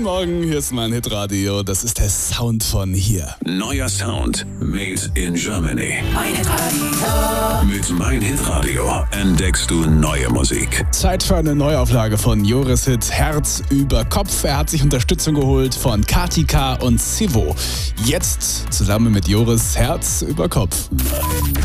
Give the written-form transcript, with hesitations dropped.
Guten Morgen, hier ist mein Hitradio. Das ist der Sound von hier. Neuer Sound made in Germany. Mein Hitradio. Mit Mein Hitradio entdeckst du neue Musik. Zeit für eine Neuauflage von Joris Hit Herz über Kopf. Er hat sich Unterstützung geholt von Katika und Sivo. Jetzt zusammen mit Joris Herz über Kopf.